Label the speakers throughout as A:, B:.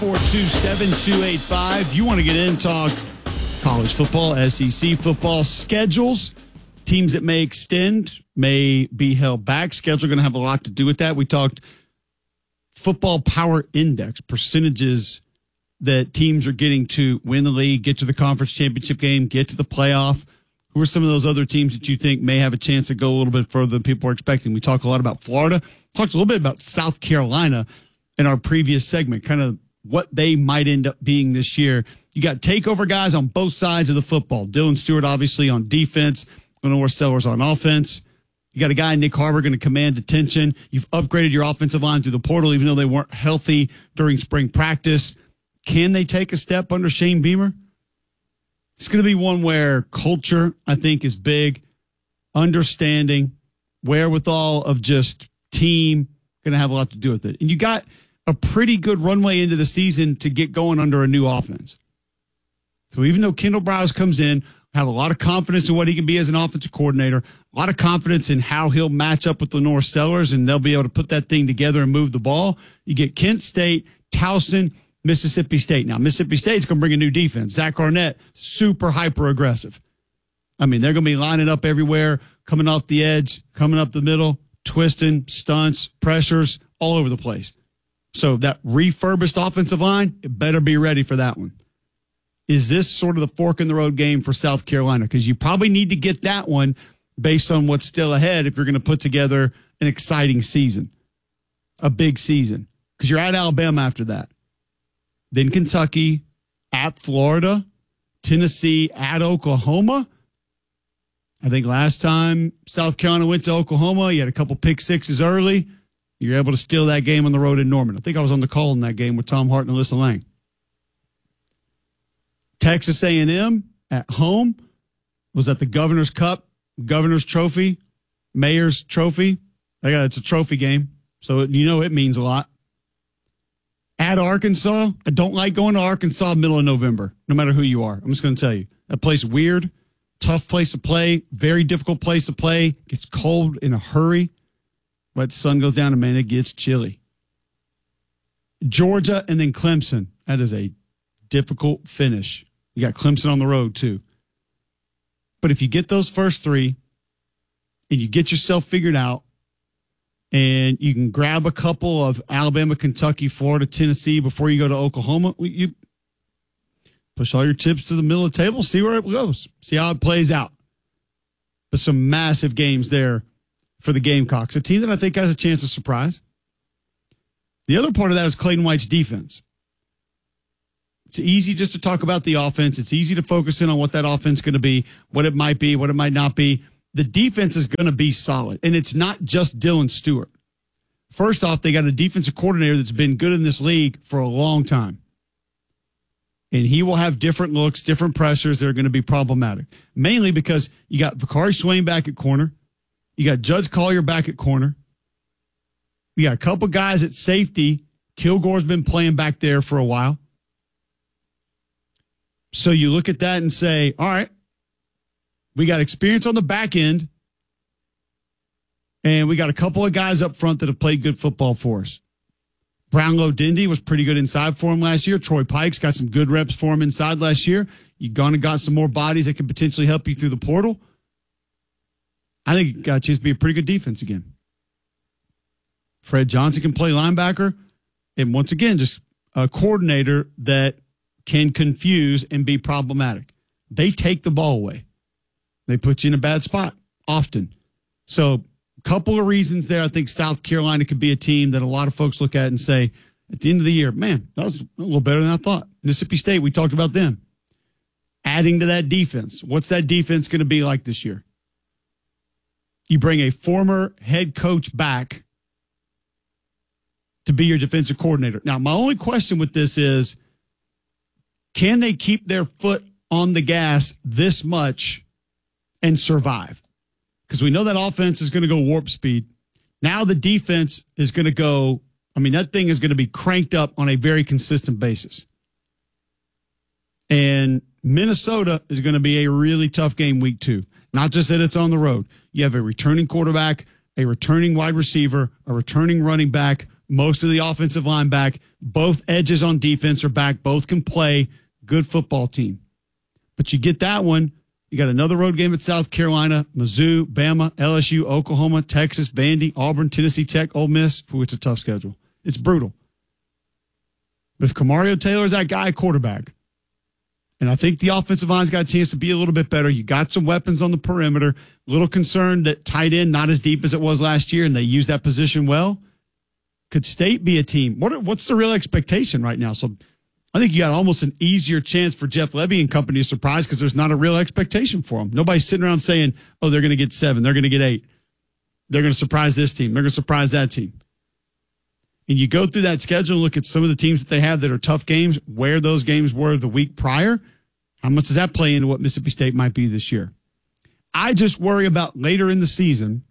A: 427-285. You want to get in, talk college football, SEC football, schedules, teams that may extend, may be held back. Schedule going to have a lot to do with that. We talked football power index, percentages that teams are getting to win the league, get to the conference championship game, get to the playoff. Who are some of those other teams that you think may have a chance to go a little bit further than people are expecting? We talked a lot about Florida, talked a little bit about South Carolina in our previous segment, kind of what they might end up being this year. You got takeover guys on both sides of the football. Dylan Stewart, obviously, on defense. Lenore Sellers on offense. You got a guy, Nick Harbor, going to command attention. You've upgraded your offensive line through the portal, even though they weren't healthy during spring practice. Can they take a step under Shane Beamer? It's going to be one where culture, I think, is big. Understanding, wherewithal of just team, going to have a lot to do with it. And you got a pretty good runway into the season to get going under a new offense. So even though Kendall Browse comes in, have a lot of confidence in what he can be as an offensive coordinator, a lot of confidence in how he'll match up with Lenore Sellers, and they'll be able to put that thing together and move the ball. You get Kent State, Towson, Mississippi State. Now, Mississippi State's going to bring a new defense. Zach Arnett, super hyper-aggressive. I mean, they're going to be lining up everywhere, coming off the edge, coming up the middle, twisting, stunts, pressures, all over the place. So that refurbished offensive line, it better be ready for that one. Is this sort of the fork in the road game for South Carolina? Because you probably need to get that one based on what's still ahead if you're going to put together an exciting season, a big season. Because you're at Alabama after that. Then Kentucky, at Florida, Tennessee, at Oklahoma. I think last time South Carolina went to Oklahoma, you had a couple pick sixes early. You're able to steal that game on the road in Norman. I think I was on the call in that game with Tom Hart and Alyssa Lang. Texas A&M at home was at the Governor's Cup, Governor's Trophy, Mayor's Trophy. It's a trophy game, so you know it means a lot. At Arkansas, I don't like going to Arkansas middle of November, no matter who you are. I'm just going to tell you. That place is weird, tough place to play, very difficult place to play. Gets cold in a hurry. But the sun goes down and, man, it gets chilly. Georgia and then Clemson. That is a difficult finish. You got Clemson on the road, too. But if you get those first three and you get yourself figured out and you can grab a couple of Alabama, Kentucky, Florida, Tennessee before you go to Oklahoma, you push all your chips to the middle of the table, see where it goes, see how it plays out. But some massive games there for the Gamecocks, a team that I think has a chance to surprise. The other part of that is Clayton White's defense. It's easy just to talk about the offense. It's easy to focus in on what that offense is going to be, what it might be, what it might not be. The defense is going to be solid, and it's not just Dylan Stewart. First off, they got a defensive coordinator that's been good in this league for a long time. And he will have different looks, different pressures that are going to be problematic, mainly because you got Vakari Swain back at corner. You got Judge Collier back at corner. You got a couple guys at safety. Kilgore's been playing back there for a while. So you look at that and say, all right, we got experience on the back end, and we got a couple of guys up front that have played good football for us. Brownlow Dindy was pretty good inside for him last year. Troy Pikes got some good reps for him inside last year. You've gone and got some more bodies that can potentially help you through the portal. I think it got a chance to be a pretty good defense again. Fred Johnson can play linebacker. And once again, just a coordinator that can confuse and be problematic. They take the ball away. They put you in a bad spot often. So a couple of reasons there. I think South Carolina could be a team that a lot of folks look at and say, at the end of the year, man, that was a little better than I thought. Mississippi State, we talked about them. Adding to that defense. What's that defense going to be like this year? You bring a former head coach back to be your defensive coordinator. Now, my only question with this is, can they keep their foot on the gas this much and survive? Because we know that offense is going to go warp speed. Now the defense is going to go, that thing is going to be cranked up on a very consistent basis. And Minnesota is going to be a really tough game week 2. Not just that it's on the road. You have a returning quarterback, a returning wide receiver, a returning running back, most of the offensive line back. Both edges on defense are back. Both can play. Good football team. But you get that one. You got another road game at South Carolina, Mizzou, Bama, LSU, Oklahoma, Texas, Vandy, Auburn, Tennessee Tech, Ole Miss. Ooh, it's a tough schedule. It's brutal. But if Kamario Taylor's that guy quarterback, and I think the offensive line's got a chance to be a little bit better. You got some weapons on the perimeter. A little concerned that tight end not as deep as it was last year, and they use that position well. Could State be a team? What's the real expectation right now? So I think you got almost an easier chance for Jeff Lebby and company to surprise because there's not a real expectation for them. Nobody's sitting around saying, oh, they're going to get 7. They're going to get 8. They're going to surprise this team. They're going to surprise that team. And you go through that schedule and look at some of the teams that they have that are tough games, where those games were the week prior. How much does that play into what Mississippi State might be this year? I just worry about later in the season,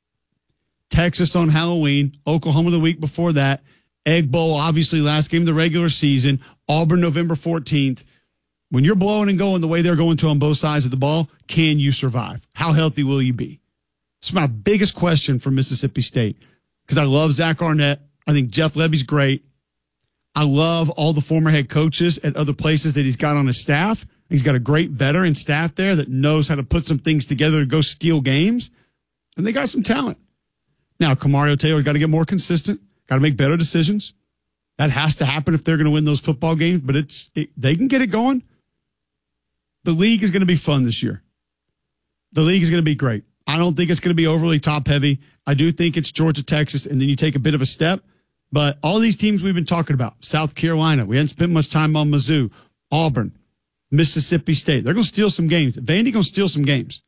A: Texas on Halloween, Oklahoma the week before that, Egg Bowl, obviously last game of the regular season, Auburn November 14th. When you're blowing and going the way they're going to on both sides of the ball, can you survive? How healthy will you be? It's my biggest question for Mississippi State because I love Zach Arnett. I think Jeff Lebby's great. I love all the former head coaches at other places that he's got on his staff. He's got a great veteran staff there that knows how to put some things together to go steal games. And they got some talent. Now, Kamario Taylor's got to get more consistent, got to make better decisions. That has to happen if they're going to win those football games, but they can get it going. The league is going to be fun this year. The league is going to be great. I don't think it's going to be overly top-heavy. I do think it's Georgia, Texas, and then you take a bit of a step. But all these teams we've been talking about, South Carolina, we hadn't spent much time on Mizzou, Auburn, Mississippi State. They're going to steal some games. Vandy going to steal some games.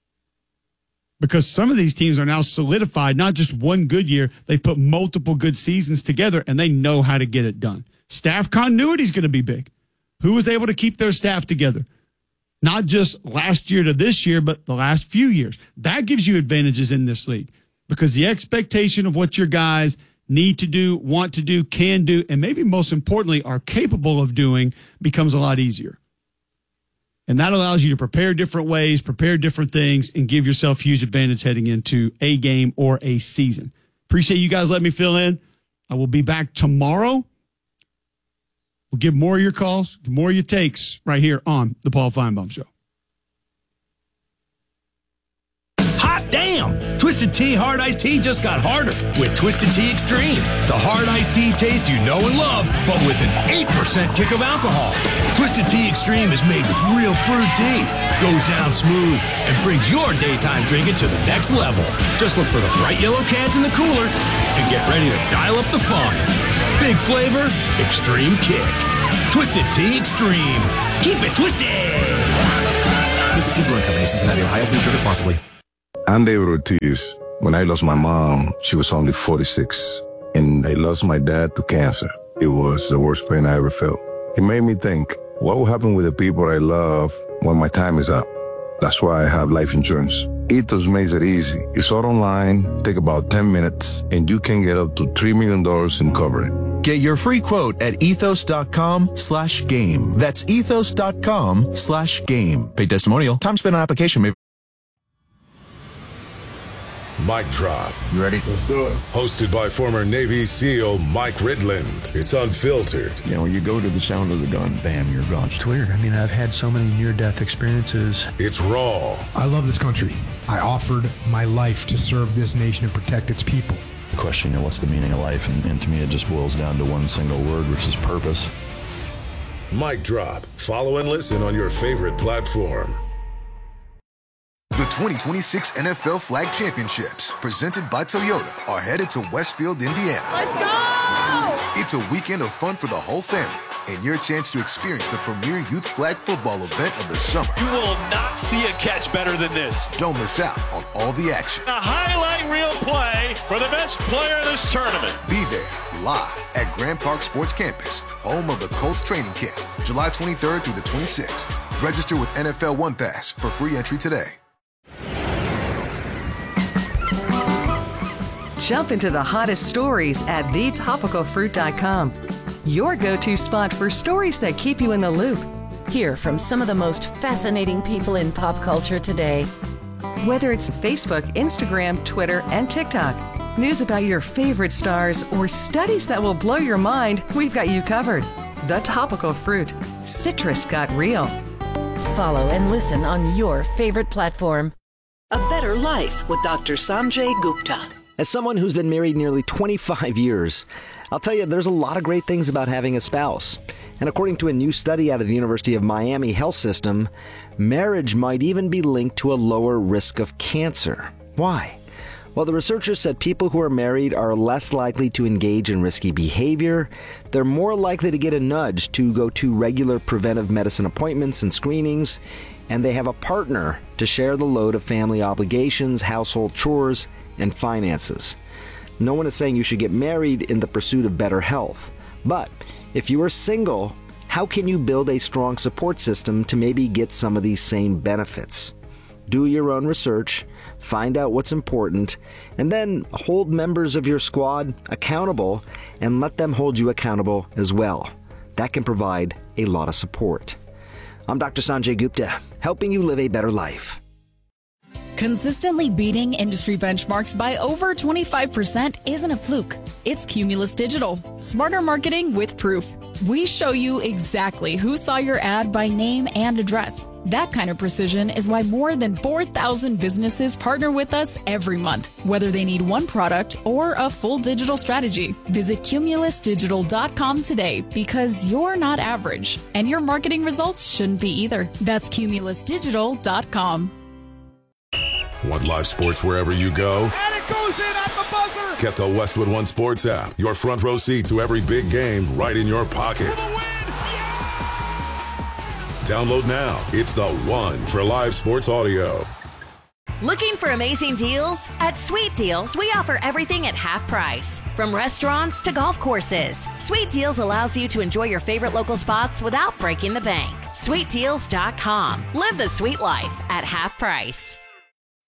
A: Because some of these teams are now solidified, not just one good year. They put multiple good seasons together, and they know how to get it done. Staff continuity is going to be big. Who was able to keep their staff together? Not just last year to this year, but the last few years. That gives you advantages in this league because the expectation of what your guys need to do, want to do, can do, and maybe most importantly are capable of doing becomes a lot easier. And that allows you to prepare different ways, prepare different things, and give yourself huge advantage heading into a game or a season. Appreciate you guys letting me fill in. I will be back tomorrow. We'll give more of your calls, more of your takes right here on the Paul Feinbaum Show.
B: Hot damn! Twisted Tea Hard Iced Tea just got harder with Twisted Tea Extreme. The hard iced tea taste you know and love, but with an 8% kick of alcohol. Twisted Tea Extreme is made with real fruit tea, goes down smooth, and brings your daytime drinking to the next level. Just look for the bright yellow cans in the cooler and get ready to dial up the fun. Big flavor, extreme kick. Twisted Tea Extreme. Keep it twisted. Visit Tea Brewing Company, Cincinnati, Ohio. Please drink responsibly.
C: I'm David Ortiz. When I lost my mom, she was only 46. And I lost my dad to cancer. It was the worst pain I ever felt. It made me think, what will happen with the people I love when my time is up? That's why I have life insurance. Ethos makes it easy. It's all online, take about 10 minutes, and you can get up to $3 million in coverage.
D: Get your free quote at ethos.com/game. That's ethos.com/game. Paid testimonial. Time spent on application may.
E: Mic Drop.
F: You ready?
E: Let's do it. Hosted by former Navy SEAL Mike Ridland. It's unfiltered.
F: You know, you go to the sound of the gun, bam, you're gone.
G: It's weird. I mean, I've had so many near-death experiences.
E: It's raw.
H: I love this country. I offered my life to serve this nation and protect its people.
G: The question, you know, what's the meaning of life? And to me, it just boils down to one single word, which is purpose.
E: Mic Drop. Follow and listen on your favorite platform.
I: The 2026 NFL Flag Championships, presented by Toyota, are headed to Westfield, Indiana.
J: Let's go!
I: It's a weekend of fun for the whole family and your chance to experience the premier youth flag football event of the summer.
B: You will not see a catch better than this.
I: Don't miss out on all the action.
B: A highlight reel play for the best player in this tournament.
I: Be there live at Grand Park Sports Campus, home of the Colts training camp, July 23rd through the 26th. Register with NFL One Pass for free entry today.
K: Jump into the hottest stories at thetopicalfruit.com. Your go-to spot for stories that keep you in the loop.
L: Hear from some of the most fascinating people in pop culture today.
K: Whether it's Facebook, Instagram, Twitter, and TikTok. News about your favorite stars, or studies that will blow your mind, we've got you covered. The Topical Fruit. Citrus got real.
L: Follow and listen on your favorite platform.
J: A Better Life with Dr. Sanjay Gupta.
M: As someone who's been married nearly 25 years, I'll tell you there's a lot of great things about having a spouse. And according to a new study out of the University of Miami Health System, marriage might even be linked to a lower risk of cancer. Why? Well, the researchers said people who are married are less likely to engage in risky behavior, they're more likely to get a nudge to go to regular preventive medicine appointments and screenings, and they have a partner to share the load of family obligations, household chores, and finances. No one is saying you should get married in the pursuit of better health. But if you are single, how can you build a strong support system to maybe get some of these same benefits? Do your own research, find out what's important, and then hold members of your squad accountable and let them hold you accountable as well. That can provide a lot of support. I'm Dr. Sanjay Gupta, helping you live a better life.
N: Consistently beating industry benchmarks by over 25% isn't a fluke. It's Cumulus Digital. Smarter marketing with proof. We show you exactly who saw your ad by name and address. That kind of precision is why more than 4,000 businesses partner with us every month, whether they need one product or a full digital strategy. Visit cumulusdigital.com today, because you're not average, and your marketing results shouldn't be either. That's cumulusdigital.com.
E: Want live sports wherever you go?
O: And it goes in at the buzzer!
E: Get the Westwood One Sports app. Your front row seat to every big game right in your pocket.
O: For the win! Yeah!
E: Download now. It's the one for live sports audio.
L: Looking for amazing deals? At Sweet Deals, we offer everything at half price. From restaurants to golf courses, Sweet Deals allows you to enjoy your favorite local spots without breaking the bank. SweetDeals.com. Live the sweet life at half price.